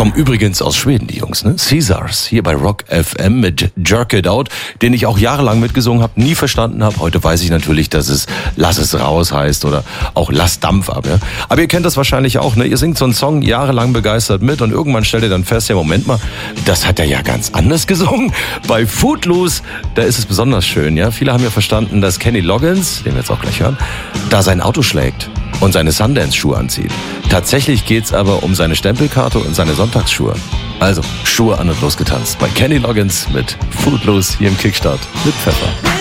Kommen übrigens aus Schweden, die Jungs, ne? Caesars, hier bei Rock FM mit Jerk It Out, den ich auch jahrelang mitgesungen habe, nie verstanden habe. Heute weiß ich natürlich, dass es Lass es raus heißt oder auch Lass Dampf ab. Ja? Aber ihr kennt das wahrscheinlich auch, ne? Ihr singt so einen Song jahrelang begeistert mit und irgendwann stellt ihr dann fest, ja Moment mal, das hat er ja ganz anders gesungen. Bei Footloose, da ist es besonders schön. Ja? Viele haben ja verstanden, dass Kenny Loggins, den wir jetzt auch gleich hören, da sein Auto schlägt und seine Sundance-Schuhe anzieht. Tatsächlich geht's aber um seine Stempelkarte und seine Sonntagsschuhe. Also, Schuhe an und losgetanzt bei Kenny Loggins mit Footloose hier im Kickstart mit Pfeffer.